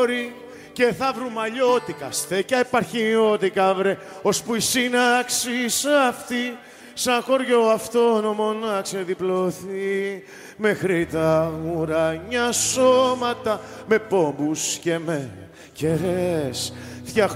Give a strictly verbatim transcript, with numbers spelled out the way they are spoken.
κόρη και θα βρούμε αλλιώτικα στέκια επαρχιώτικα βρε, ώσπου η σύναξη σ' αυτή σαν χωριό αυτόνομο να ξεδιπλωθεί μέχρι τα ουρανιά σώματα με πόμπους και με κερές.